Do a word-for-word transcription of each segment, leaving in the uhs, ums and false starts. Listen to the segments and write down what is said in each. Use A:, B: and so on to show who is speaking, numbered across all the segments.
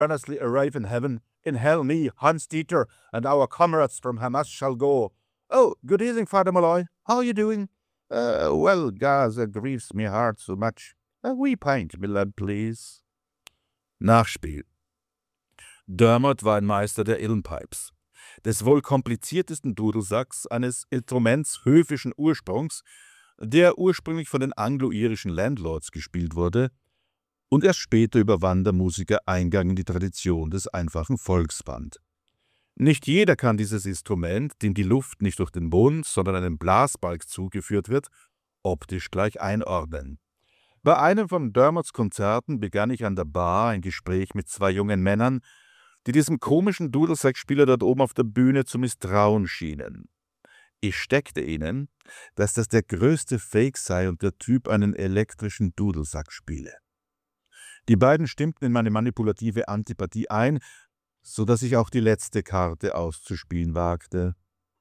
A: earnestly arrive in heaven. In hell, me, Hans Dieter, and our comrades from Hamas shall go. Oh, good evening, Father Malloy. How are you doing? Uh, well, Gaza grieves me heart so much. A wee pint, my lad, please. Nachspiel. Dermot war ein Meister der Illenpipes, des wohl kompliziertesten Dudelsacks, eines Instruments höfischen Ursprungs, der ursprünglich von den anglo-irischen Landlords gespielt wurde und erst später über Wandermusiker Eingang in die Tradition des einfachen Volks fand. Nicht jeder kann dieses Instrument, dem die Luft nicht durch den Mund, sondern einem Blasbalg zugeführt wird, optisch gleich einordnen. Bei einem von Dermots Konzerten begann ich an der Bar ein Gespräch mit zwei jungen Männern, die diesem komischen Dudelsackspieler dort oben auf der Bühne zu misstrauen schienen. Ich steckte ihnen, dass das der größte Fake sei und der Typ einen elektrischen Dudelsack spiele. Die beiden stimmten in meine manipulative Antipathie ein, so dass ich auch die letzte Karte auszuspielen wagte.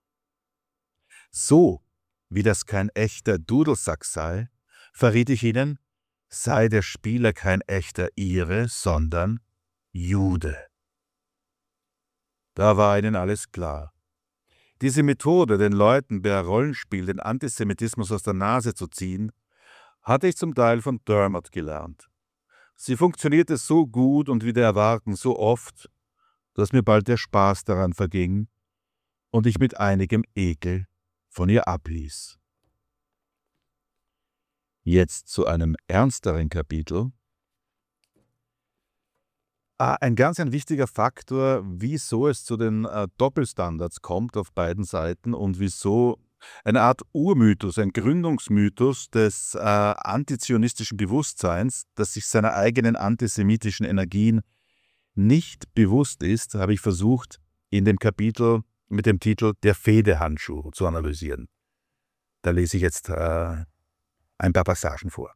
A: So, wie das kein echter Dudelsack sei, verriet ich ihnen, sei der Spieler kein echter Ire, sondern Jude. Da war ihnen alles klar. Diese Methode, den Leuten per Rollenspiel den Antisemitismus aus der Nase zu ziehen, hatte ich zum Teil von Dermot gelernt. Sie funktionierte so gut und wider Erwarten so oft, dass mir bald der Spaß daran verging und ich mit einigem Ekel von ihr abließ. Jetzt zu einem ernsteren Kapitel. Ah, ein ganz ein wichtiger Faktor, wieso es zu den äh, Doppelstandards kommt auf beiden Seiten und wieso eine Art Urmythos, ein Gründungsmythos des äh, antizionistischen Bewusstseins, das sich seiner eigenen antisemitischen Energien nicht bewusst ist, habe ich versucht, in dem Kapitel mit dem Titel Der Fehdehandschuh zu analysieren. Da lese ich jetzt äh, ein paar Passagen vor.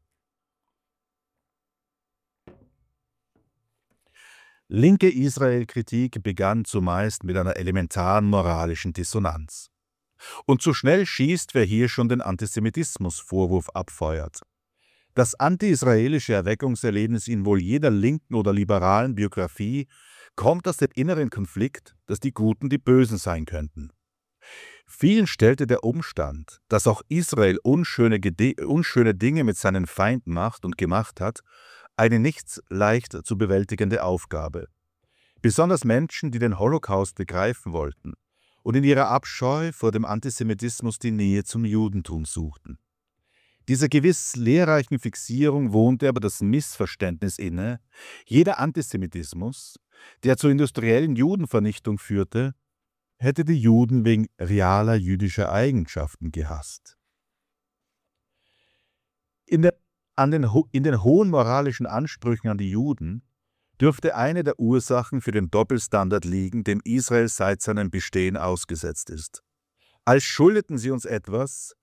A: Linke Israel-Kritik begann zumeist mit einer elementaren moralischen Dissonanz. Und zu schnell schießt, wer hier schon den Antisemitismus-Vorwurf abfeuert. Das anti-israelische Erweckungserlebnis in wohl jeder linken oder liberalen Biografie kommt aus dem inneren Konflikt, dass die Guten die Bösen sein könnten. Vielen stellte der Umstand, dass auch Israel unschöne, unschöne Dinge mit seinen Feinden macht und gemacht hat, eine nicht leicht zu bewältigende Aufgabe. Besonders Menschen, die den Holocaust begreifen wollten und in ihrer Abscheu vor dem Antisemitismus die Nähe zum Judentum suchten. Dieser gewiss lehrreichen Fixierung wohnte aber das Missverständnis inne, jeder Antisemitismus, der zur industriellen Judenvernichtung führte, hätte die Juden wegen realer jüdischer Eigenschaften gehasst. In, der, an den, in den hohen moralischen Ansprüchen an die Juden dürfte eine der Ursachen für den Doppelstandard liegen, dem Israel seit seinem Bestehen ausgesetzt ist. Als schuldeten sie uns etwas,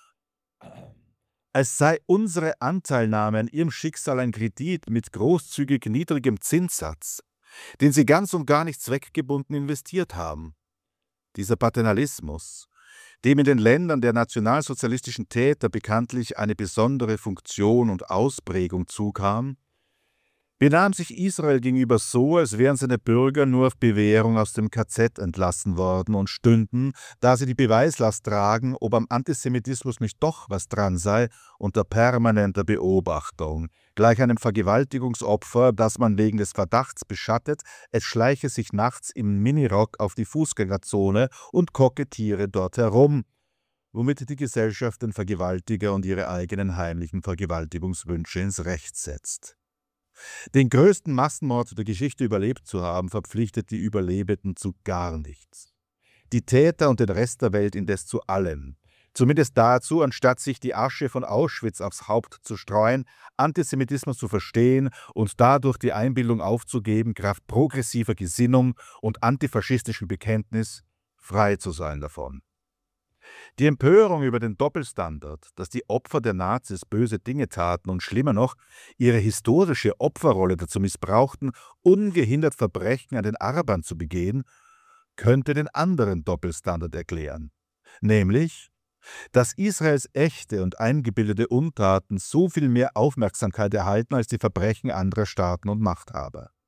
A: als sei unsere Anteilnahme an ihrem Schicksal ein Kredit mit großzügig niedrigem Zinssatz, den sie ganz und gar nicht zweckgebunden investiert haben. Dieser Paternalismus, dem in den Ländern der nationalsozialistischen Täter bekanntlich eine besondere Funktion und Ausprägung zukam, benahm sich Israel gegenüber so, als wären seine Bürger nur auf Bewährung aus dem K Z entlassen worden und stünden, da sie die Beweislast tragen, ob am Antisemitismus nicht doch was dran sei, unter permanenter Beobachtung. Gleich einem Vergewaltigungsopfer, das man wegen des Verdachts beschattet, es schleiche sich nachts im Minirock auf die Fußgängerzone und kokettiere dort herum, womit die Gesellschaft den Vergewaltiger und ihre eigenen heimlichen Vergewaltigungswünsche ins Recht setzt. Den größten Massenmord der Geschichte überlebt zu haben, verpflichtet die Überlebenden zu gar nichts. Die Täter und den Rest der Welt indes zu allem. Zumindest dazu, anstatt sich die Asche von Auschwitz aufs Haupt zu streuen, Antisemitismus zu verstehen und dadurch die Einbildung aufzugeben, kraft progressiver Gesinnung und antifaschistischem Bekenntnis frei zu sein davon. Die Empörung über den Doppelstandard, dass die Opfer der Nazis böse Dinge taten und schlimmer noch, ihre historische Opferrolle dazu missbrauchten, ungehindert Verbrechen an den Arabern zu begehen, könnte den anderen Doppelstandard erklären, nämlich, dass Israels echte und eingebildete Untaten so viel mehr Aufmerksamkeit erhalten als die Verbrechen anderer Staaten und Machthaber.